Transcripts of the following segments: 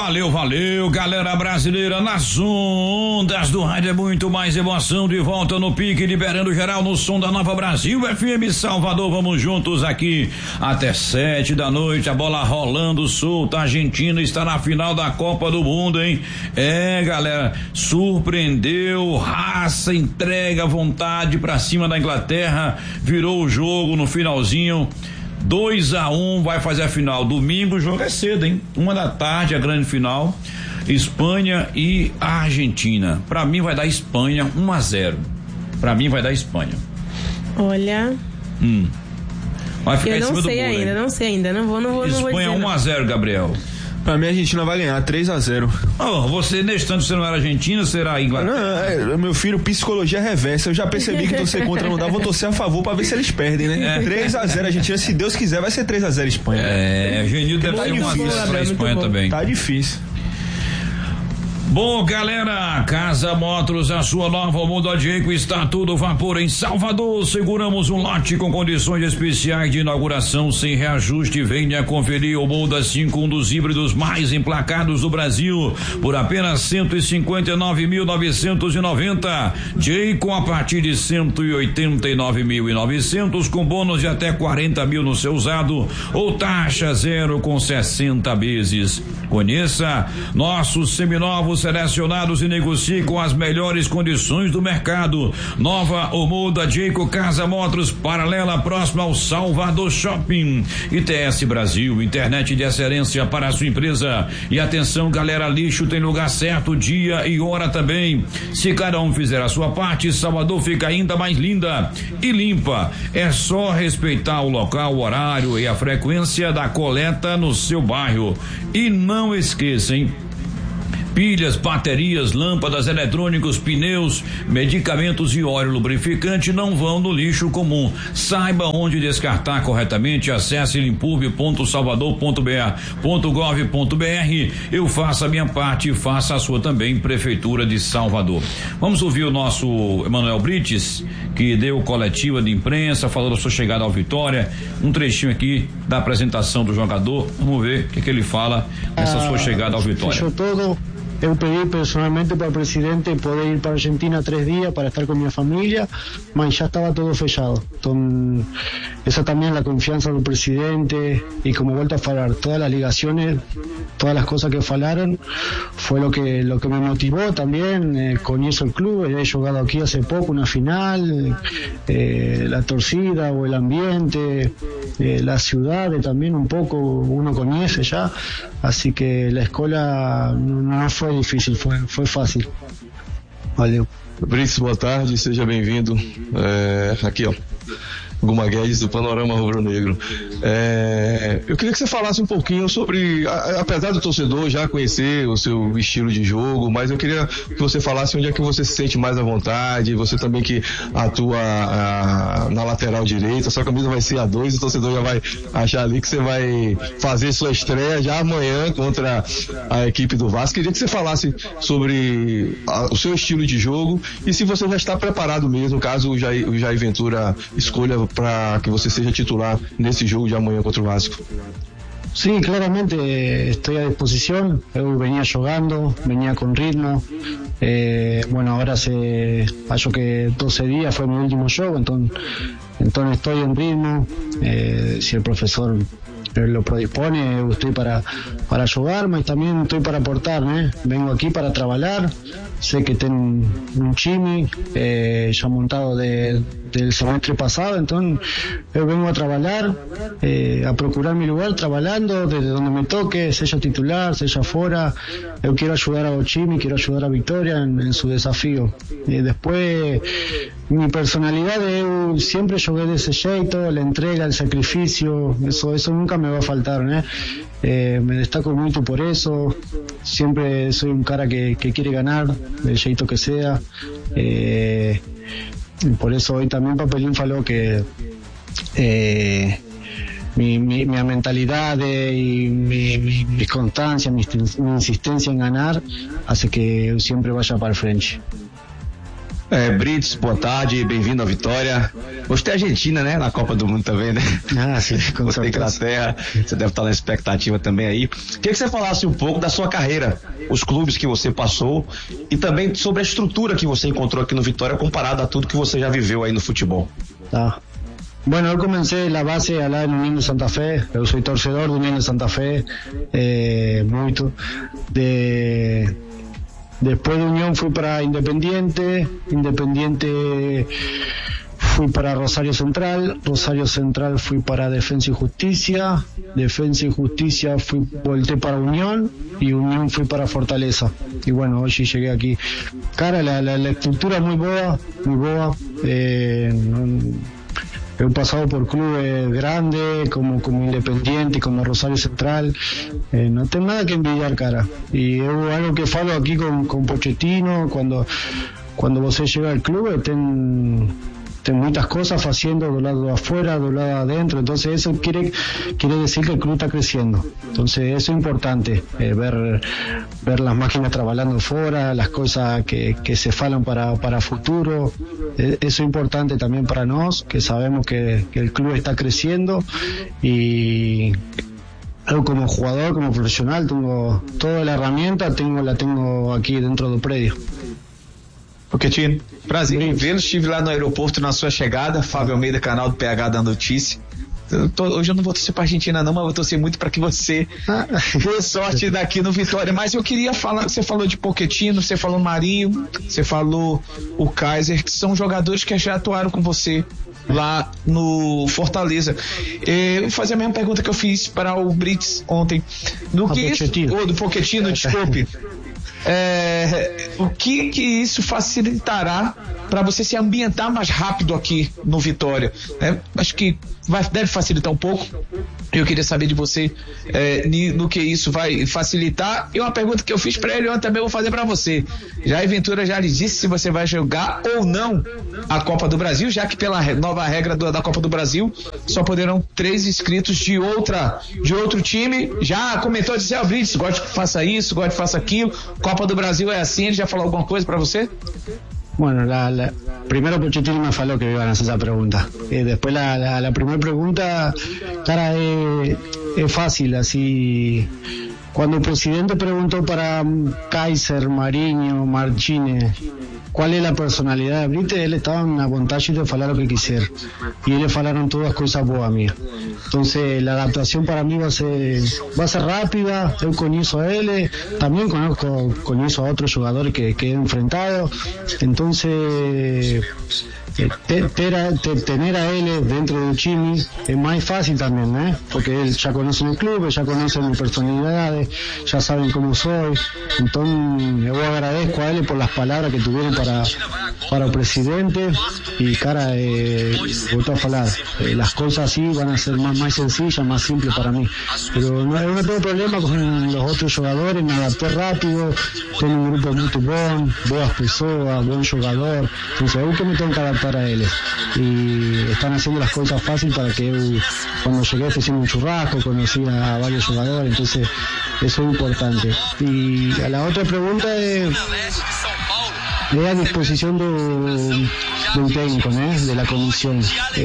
Valeu, galera brasileira, nas ondas do rádio é muito mais emoção, de volta no pique, liberando geral no som da Nova Brasil FM Salvador. Vamos juntos aqui até 7 da noite, a bola rolando solta, a Argentina está na final da Copa do Mundo, hein? Galera, surpreendeu, raça, entrega, vontade pra cima da Inglaterra, virou o jogo no finalzinho. 2-1, vai fazer a final. Domingo o jogo é cedo, hein? 1 da tarde, a grande final. Espanha e Argentina. Pra mim vai dar Espanha 1-0. Pra mim vai dar Espanha. Olha. Vai ficar eu em cima do bolo, não sei ainda. Não vou Espanha 1-0, Gabriel. Pra mim a Argentina vai ganhar 3-0. Você, nesse tanto, você não era Argentina, será Inglaterra? Não, meu filho, psicologia reversa. Eu já percebi que torcer contra não dá, vou torcer a favor pra ver se eles perdem, né? 3-0 Argentina, se Deus quiser, vai ser 3-0 Espanha. Genil deve ser 1-0 pra Espanha também. Tá difícil. Bom, galera, Casa Motors, a sua nova Muda Jayco, está tudo vapor em Salvador. Seguramos um lote com condições especiais de inauguração sem reajuste. Venha conferir o Muda 5, um dos híbridos mais emplacados do Brasil, por apenas 159.990. Jayco a partir de 189.900, com bônus de até 40 mil no seu usado, ou taxa zero com 60 vezes. Conheça nossos seminovos selecionados e negocie com as melhores condições do mercado. Nova ou Muda Jayco Casa Motors, paralela, próxima ao Salvador Shopping. ITS Brasil, internet de excelência para a sua empresa. E atenção, galera, lixo tem lugar certo, dia e hora também. Se cada um fizer a sua parte, Salvador fica ainda mais linda e limpa. É só respeitar o local, o horário e a frequência da coleta no seu bairro. E não esqueça, hein? Pilhas, baterias, lâmpadas, eletrônicos, pneus, medicamentos e óleo lubrificante não vão no lixo comum. Saiba onde descartar corretamente. Acesse limpurbe.salvador.br.gov.br. Eu faço a minha parte e faça a sua também, Prefeitura de Salvador. Vamos ouvir o nosso Emanuel Brites, que deu coletiva de imprensa, falou da sua chegada ao Vitória. Um trechinho aqui da apresentação do jogador. Vamos ver o que ele fala nessa sua chegada ao Vitória. Eu pedi personalmente para el presidente poder ir para Argentina 3 días para estar con mi familia, mas ya estaba todo fechado. Entonces, esa también la confianza del presidente, y como he vuelto a hablar, todas las ligaciones, todas las cosas que falaron, fue lo que me motivó también. Conozco el club, he jugado aquí hace poco una final, la torcida o el ambiente, la ciudad también un poco uno conoce ya, así que la escuela no fue difícil, foi fácil. Valeu. Brites, boa tarde, seja bem-vindo. Aqui, ó, Guma Guedes, do Panorama Rubro-Negro. Eu queria que você falasse um pouquinho sobre, apesar do torcedor já conhecer o seu estilo de jogo, mas eu queria que você falasse onde é que você se sente mais à vontade, você também que atua na lateral direita, sua camisa vai ser a 2, o torcedor já vai achar ali que você vai fazer sua estreia já amanhã contra a equipe do Vasco. Queria que você falasse sobre o seu estilo de jogo e se você já está preparado mesmo, caso o Jair Ventura escolha para que você seja titular nesse jogo de amanhã contra o Vasco. Sí, claramente estoy a disposición. Eu venía jugando, venía con ritmo. Bueno, ahora acho que 12 días fue mi último juego, entonces estoy en ritmo. Si el profesor lo predispone, eu estoy para jugar, mas también estoy para aportar, ¿eh? Vengo aquí para trabajar. Sé que tengo un chimi ya montado del semestre pasado, entonces yo vengo a trabajar, a procurar mi lugar trabajando desde donde me toque, sea titular, sea fuera. Yo quiero ayudar a Ochimi, quiero ayudar a Victoria en su desafío. Después mi personalidad, yo siempre jugué de ese jeito, la entrega, el sacrificio, eso nunca me va a faltar, ¿eh? Me destaco mucho por eso. Siempre soy un cara que quiere ganar, del jeito que sea. Por eso hoy también Papelín faló que mi mentalidad y mi constancia, mi insistencia en ganar hace que yo siempre vaya para el frente. Brits, boa tarde, bem-vindo à Vitória. Hoje tem Argentina, né? Na Copa do Mundo também, né? Ah, sim, com Você tem Inglaterra, você deve estar na expectativa também aí. Queria que você falasse um pouco da sua carreira, os clubes que você passou e também sobre a estrutura que você encontrou aqui no Vitória comparado a tudo que você já viveu aí no futebol. Tá. Bueno, yo comencé la base allá en Unión de Santa Fe, yo soy torcedor de Unión de Santa Fe, mucho. Después de Unión fui para Independiente fui para Rosario Central fui para Defensa y Justicia volté para Unión y Unión fui para Fortaleza. Y bueno, hoy sí llegué aquí. Cara, la estructura es muy boa. He pasado por clubes grandes como Independiente, como Rosario Central, no tengo nada que envidiar, cara. Y es algo que falo aquí con Pochettino, cuando vos llega al club, ten muchas cosas haciendo del lado de afuera, del lado de adentro, entonces eso quiere decir que el club está creciendo. Entonces eso es importante, ver las máquinas trabajando fuera, las cosas que se falan para futuro. Eso es importante también para nosotros, que sabemos que el club está creciendo y como jugador, como profesional, tengo toda la herramienta, la tengo aquí dentro del predio. Pochettino, prazer em vê-lo. Estive lá no aeroporto na sua chegada. Fábio Almeida, canal do PH da Notícia. Hoje eu não vou torcer pra Argentina não, mas vou torcer muito para que você dê sorte daqui no Vitória. Mas eu queria falar, você falou de Pochettino, você falou Marinho, você falou o Kaiser, que são jogadores que já atuaram com você lá no Fortaleza. Eu vou fazer a mesma pergunta que eu fiz para o Brits ontem. Do Pochettino, desculpe. O que isso facilitará para você se ambientar mais rápido aqui no Vitória, né? Acho que deve facilitar um pouco. Eu queria saber de você no que isso vai facilitar. E uma pergunta que eu fiz para ele, eu também vou fazer para você. Jair Ventura já lhe disse se você vai jogar ou não a Copa do Brasil, já que pela nova regra da Copa do Brasil só poderão 3 inscritos de outro time. Já comentou, disse: Brits, gosto que faça isso, gosto que faça aquilo. Copa do Brasil é assim. Ele já falou alguma coisa para você? Bueno, primero Pochettino me faló que me iban a hacer esa pregunta. Después la primera pregunta, cara, es fácil, así. Cuando el presidente preguntó para Kaiser, Marinho, Martínez, cuál es la personalidad de Brits, él estaba en la vontade de hablar lo que quisiera. Y él le falaron todas cosas boas mías. Entonces la adaptación para mí va a ser rápida. Yo conozco a él, también conozco a otros jugadores que he enfrentado. Entonces tener a él dentro del time es más fácil también, ¿eh? Porque él ya conoce el club, ya conoce mi personalidad, ya saben cómo soy. Entonces yo agradezco a él por las palabras que tuvieron para el presidente. Y cara, vuelto a hablar, las cosas así van a ser más sencillas, más simples para mí. Pero no tengo problema con los otros jugadores, me adapté rápido, tengo un grupo muy bueno, boas pessoas, buen jugador. Entonces es que me tengo que adaptar a ellos y están haciendo las cosas fáciles para que cuando llegué fui haciendo un churrasco, conocí a varios jugadores, entonces eso es importante. Y a la otra pregunta es a disposición del técnico, ¿no? De la comisión.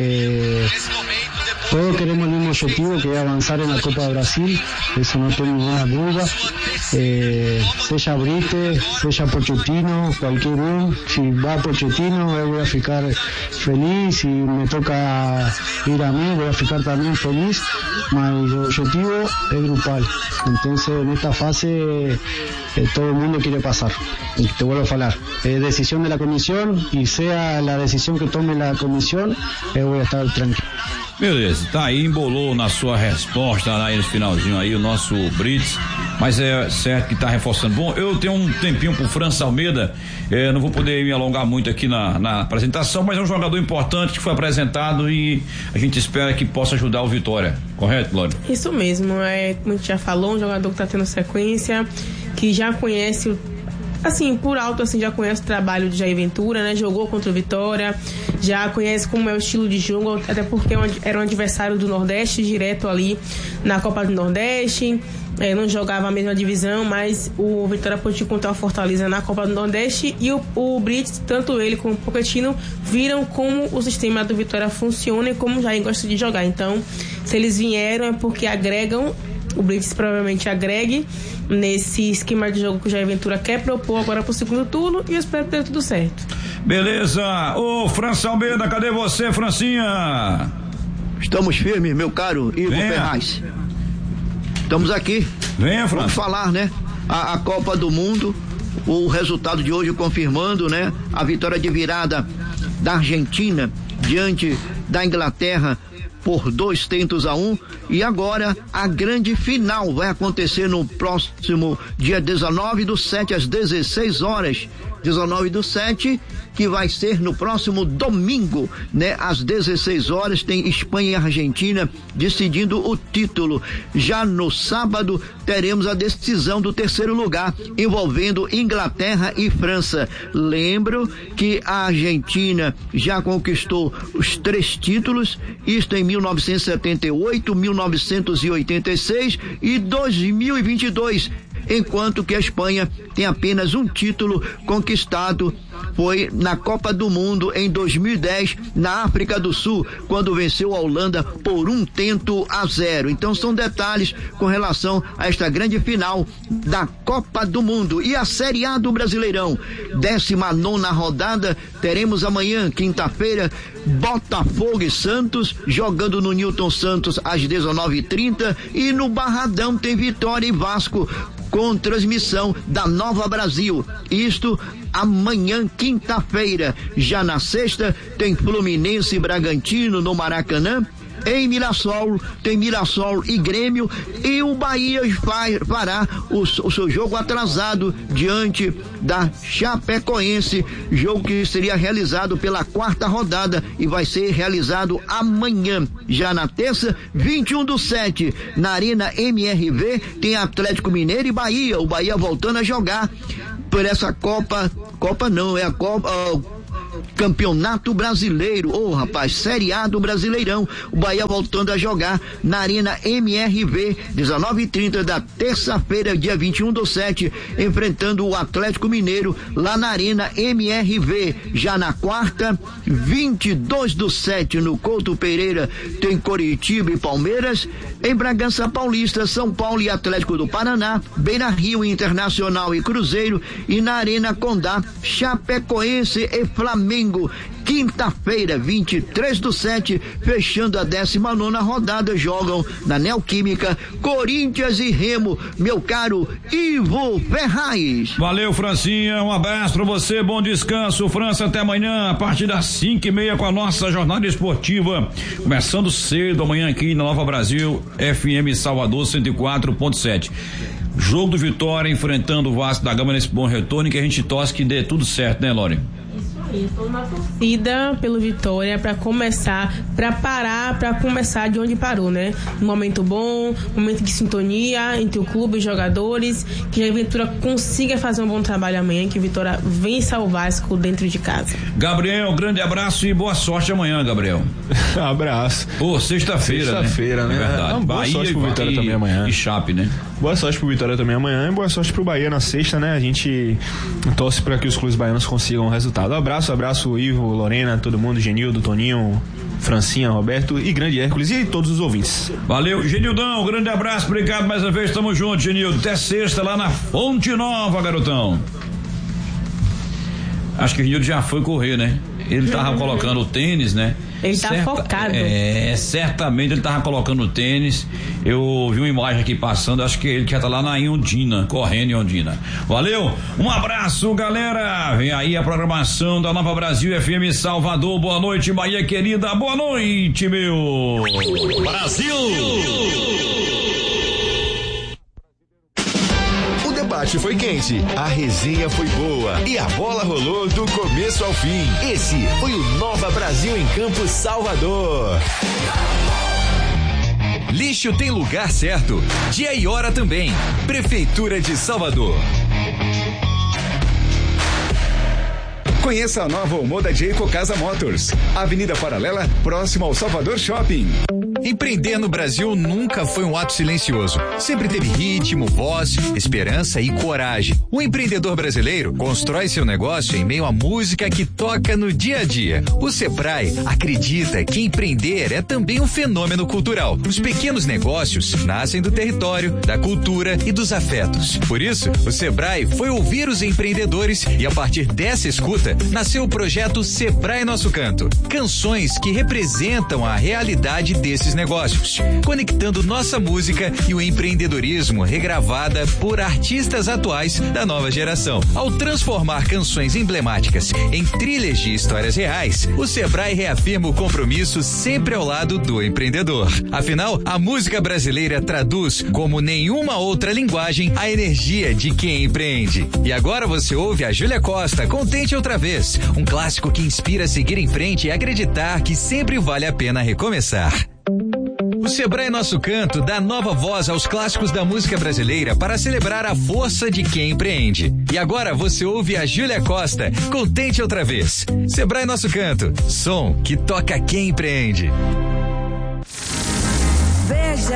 Todos queremos el mismo objetivo, que es avanzar en la Copa de Brasil, eso no tengo ninguna duda. Sea Brite, sea Pochettino, cualquier uno, si va Pochettino yo voy a ficar feliz, si me toca ir a mí voy a ficar también feliz, pero el objetivo es grupal. Entonces en esta fase todo el mundo quiere pasar, y te vuelvo a hablar, es decisión de la comisión, y sea la decisión que tome la comisión, yo voy a estar tranquilo. Beleza, tá aí, embolou na sua resposta lá no finalzinho aí o nosso Brits, mas é certo que tá reforçando. Bom, eu tenho um tempinho pro França Almeida, não vou poder me alongar muito aqui na apresentação, mas é um jogador importante que foi apresentado e a gente espera que possa ajudar o Vitória, correto, Glória? Isso mesmo, como a gente já falou, um jogador que tá tendo sequência, que já conhece assim, por alto, assim, já conhece o trabalho de Jair Ventura, né? Jogou contra o Vitória, já conhece como é o estilo de jogo, até porque era um adversário do Nordeste, direto ali na Copa do Nordeste. Não jogava a mesma divisão, mas o Vitória pôde encontrar o Fortaleza na Copa do Nordeste, e o Brits, tanto ele como o Pochettino, viram como o sistema do Vitória funciona e como o Jair gosta de jogar. Então, se eles vieram é porque agregam, o Brits provavelmente agregue nesse esquema de jogo que o Jair Ventura quer propor agora pro segundo turno, e eu espero que dê tudo certo. Beleza. Ô, França Almeida, cadê você, Francinha? Estamos firmes, meu caro Ivo Ferraz. Estamos aqui. Venha, França. Vamos falar, né? A Copa do Mundo, o resultado de hoje confirmando, né? A vitória de virada da Argentina diante da Inglaterra por 2-1, e agora a grande final vai acontecer no próximo dia 19/7 às 16 horas. 19/7, que vai ser no próximo domingo, né? Às 16 horas tem Espanha e Argentina decidindo o título. Já no sábado teremos a decisão do terceiro lugar, envolvendo Inglaterra e França. Lembro que a Argentina já conquistou os 3 títulos, isto em 1978, 1986 e 2022. Enquanto que a Espanha tem apenas um título conquistado, foi na Copa do Mundo em 2010, na África do Sul, quando venceu a Holanda por 1-0. Então são detalhes com relação a esta grande final da Copa do Mundo. E a Série A do Brasileirão, 19ª rodada, teremos amanhã, quinta-feira, Botafogo e Santos, jogando no Newton Santos às 19h30, e no Barradão tem Vitória e Vasco, com transmissão da Nova Brasil. Isto amanhã, quinta-feira. Já na sexta tem Fluminense e Bragantino no Maracanã. Em Mirassol tem Mirassol e Grêmio, e o Bahia fará o seu jogo atrasado diante da Chapecoense, jogo que seria realizado pela 4ª rodada e vai ser realizado amanhã. Já na terça, 21/7, na Arena MRV, tem Atlético Mineiro e Bahia, o Bahia voltando a jogar por essa Copa não, é a Copa... Campeonato Brasileiro, rapaz, Série A do Brasileirão, o Bahia voltando a jogar na Arena MRV, 19h30 da terça-feira, dia 21/7, enfrentando o Atlético Mineiro lá na Arena MRV. Já na quarta, 22/7, no Couto Pereira, tem Coritiba e Palmeiras. Em Bragança Paulista, São Paulo e Atlético do Paraná, Beira Rio, Internacional e Cruzeiro, e na Arena Condá, Chapecoense e Flamengo. Quinta-feira, 23/7, fechando a 19ª rodada, jogam na Neoquímica Corinthians e Remo, meu caro Ivo Ferraz. Valeu, Francinha, um abraço pra você, bom descanso, França, até amanhã a partir das 5h30 com a nossa jornada esportiva, começando cedo amanhã aqui na Nova Brasil, FM Salvador 104.7. Jogo do Vitória enfrentando o Vasco da Gama nesse bom retorno, que a gente torce que dê tudo certo, né, Lore? Estou na torcida pelo Vitória para começar de onde parou, né? Um momento bom, momento de sintonia entre o clube e os jogadores, que a Ventura consiga fazer um bom trabalho amanhã, que o Vitória vença o Vasco dentro de casa. Gabriel, grande abraço e boa sorte amanhã, Gabriel. Abraço. Sexta-feira, né? É verdade. Boa sorte pro Vitória também amanhã. E Chape, né? Boa sorte pro Vitória também amanhã e boa sorte pro Bahia na sexta, né? A gente torce para que os clubes baianos consigam um resultado. Abraço Ivo, Lorena, todo mundo, Genildo, Toninho, Francinha, Roberto e grande Hércules e todos os ouvintes. Valeu, Genildão, grande abraço, obrigado mais uma vez, tamo junto, Genildo, até sexta lá na Fonte Nova, garotão. Acho que o Genildo já foi correr, né? Ele tava colocando o tênis, né? Ele tá focado. Certamente ele tava colocando o tênis. Eu vi uma imagem aqui passando, acho que ele já tá lá na Iondina, correndo em Iondina. Valeu, um abraço, galera. Vem aí a programação da Nova Brasil FM Salvador. Boa noite, Bahia querida. Boa noite, meu Brasil. O debate foi quente, a resenha foi boa e a bola rolou do começo ao fim. Esse foi o Nova Brasil em Campo Salvador. Lixo tem lugar certo, dia e hora também. Prefeitura de Salvador. Conheça a nova Omoda Jayco Casa Motors, Avenida Paralela, próximo ao Salvador Shopping. Empreender no Brasil nunca foi um ato silencioso. Sempre teve ritmo, voz, esperança e coragem. O empreendedor brasileiro constrói seu negócio em meio à música que toca no dia a dia. O Sebrae acredita que empreender é também um fenômeno cultural. Os pequenos negócios nascem do território, da cultura e dos afetos. Por isso, o Sebrae foi ouvir os empreendedores e, a partir dessa escuta, nasceu o projeto Sebrae Nosso Canto. Canções que representam a realidade desses negócios, conectando nossa música e o empreendedorismo regravada por artistas atuais da nova geração. Ao transformar canções emblemáticas em trilhas de histórias reais, o Sebrae reafirma o compromisso sempre ao lado do empreendedor. Afinal, a música brasileira traduz como nenhuma outra linguagem a energia de quem empreende. E agora você ouve a Júlia Costa com Tente Outra Vez, um clássico que inspira a seguir em frente e acreditar que sempre vale a pena recomeçar. O Sebrae Nosso Canto dá nova voz aos clássicos da música brasileira para celebrar a força de quem empreende. E agora você ouve a Júlia Costa com Tente Outra Vez. Sebrae Nosso Canto, som que toca quem empreende. Veja